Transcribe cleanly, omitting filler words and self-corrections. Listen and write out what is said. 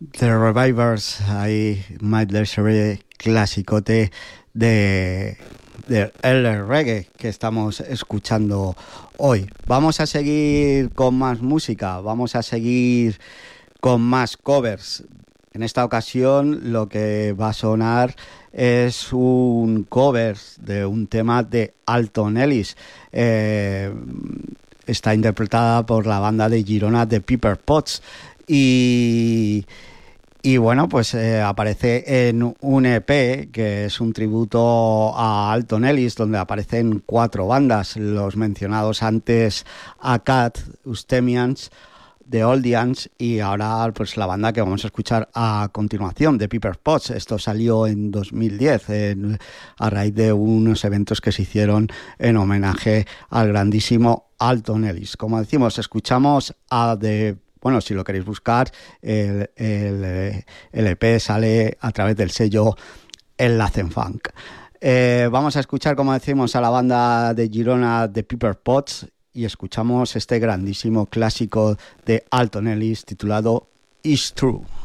The Revivers, ahí Midler Sherry, clasicote de el reggae que estamos escuchando hoy. Vamos a seguir con más música, vamos a seguir con más covers. En esta ocasión lo que va a sonar es un cover de un tema de Alton Ellis. Está interpretada por la banda de Girona de Pepper Potts y bueno, pues aparece en un EP que es un tributo a Alton Ellis, donde aparecen 4 bandas, los mencionados antes, Akat, Ustemians, The Oldians y ahora pues la banda que vamos a escuchar a continuación, de Pepper Potts. Esto salió en 2010 a raíz de unos eventos que se hicieron en homenaje al grandísimo Alton Ellis. Como decimos, escuchamos a bueno, si lo queréis buscar, el EP sale a través del sello Enlace en Funk. Vamos a escuchar, como decimos, a la banda de Girona de Pepper Potts y escuchamos este grandísimo clásico de Alton Ellis titulado It's True.